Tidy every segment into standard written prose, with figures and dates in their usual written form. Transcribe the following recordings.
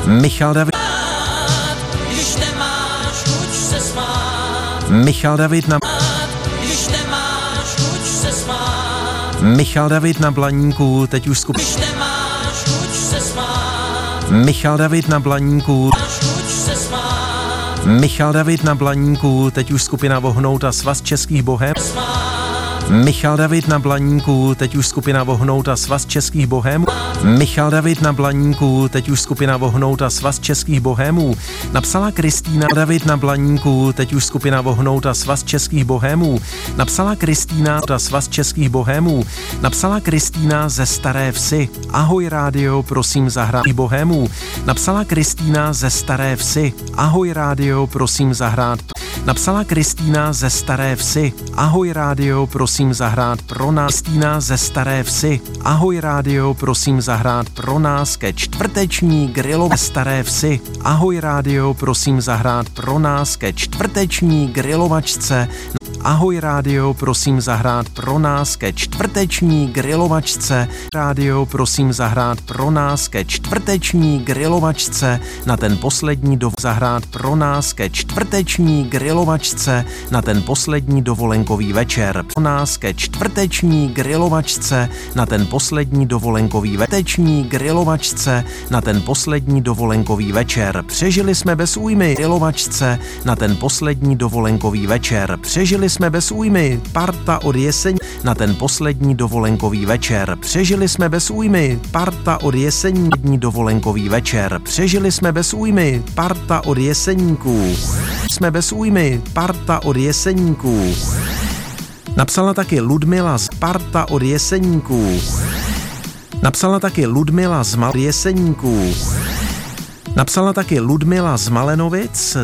Michal David. Když nemáš chuť se smát. Michal David na. Když nemáš chuť se smát. Michal David na Blaníku, teď už Když nemáš chuť se smát. Michal David na Blaníku. Chuť se smát. Michal David na Blaníku, teď už skupina Vohnout a Svaz českých bohem. Michal David na Blaníku, teď už skupina Vohnout a Svaz českých bohémů. Michal David na Blaníku, teď už skupina Vohnout a Svaz českých bohémů. Napsala Kristýna. David na Blaníku, teď už skupina Vohnout a Svaz českých bohémů. Napsala Kristýna a Svaz českých bohémů. Napsala Kristýna ze Staré Vsi. Ahoj rádio, prosím zahrát bohémů. Napsala Kristýna ze Staré Vsi. Ahoj rádio, prosím zahrát. Napsala Kristýna ze Staré Vsi. Ahoj rádio, prosím zahrát pro nás. Kristýna ze Staré Vsi. Ahoj rádio, prosím zahrát pro nás ke čtvrteční grilové Staré Vsi. Ahoj rádio, prosím zahrát pro nás ke čtvrteční grilovačce. Ahoj rádio, prosím zahrát pro nás ke čtvrteční grilovačce. Rádio, prosím zahrát pro nás ke čtvrteční grilovačce. Na ten poslední zahrát pro nás ke čtvrteční grilovačce. Na ten poslední dovolenkový večer. Pro nás ke čtvrteční grilovačce. Na ten poslední dovolenkový veteční grilovačce. Na ten poslední dovolenkový večer. Přežili jsme bez újmy grilovačce. Na ten poslední dovolenkový večer. Přežili jsme bez újmy. Parta od jesení. Na ten poslední dovolenkový večer. Přežili jsme bez újmy. Parta od jeseníků. Dovolenkový večer. Přežili jsme bez újmy. Parta od jeseníků. Jsme bez újmy. Parta od jeseníků. Napsala taky Ludmila z Parta od jeseníků. Napsala taky Ludmila z jeseníků. Napsala taky Ludmila z Malenovic.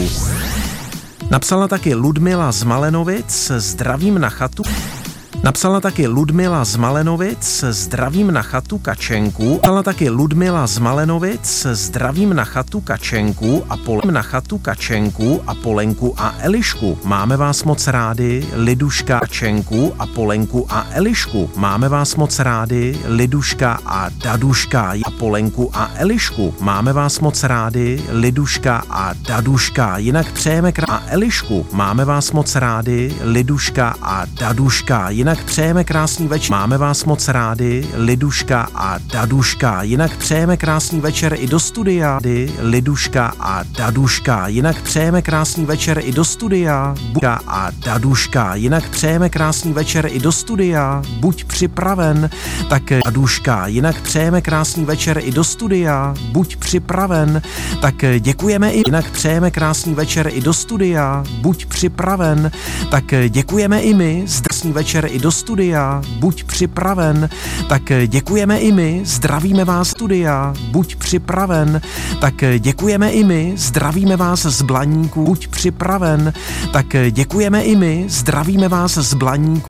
Napsala taky Ludmila z Malenovic, zdravím na chatu. Napsala taky Ludmila z Malenovic, zdravím na chatu Kačenku. Napsala taky Ludmila z Malenovic, zdravím na chatu Kačenku a na chatu Kačenku a Polenku a Elišku. Máme vás moc rádi, Liduška, Kačenku a Polenku a Elišku. Máme vás moc rádi, Liduška a Daduška a Polenku a Elišku. Máme vás moc rádi, Liduška a Daduška. Jinak přejeme a Elišku. Máme vás moc rádi, Liduška a Daduška. Jinak přejeme krásný večer. Máme vás moc rádi, Liduška a Daduška. Jinak přejeme krásný večer i do studia. Liduška a Daduška. Jinak přejeme krásný večer i do studia. Buďka a Daduška. Jinak přejeme krásný večer i do studia. Buď připraven, tak Daduška. Jinak přejeme krásný večer i do studia. Buď připraven, tak děkujeme i. Jinak přejeme krásný večer i do studia. Buď připraven, tak děkujeme i my. Krásný večer i do studia, buď připraven, tak děkujeme i my, zdravíme vás studia, buď připraven, tak děkujeme i my, zdravíme vás z Blaníku, buď připraven, tak děkujeme i my, zdravíme vás z Blaníku.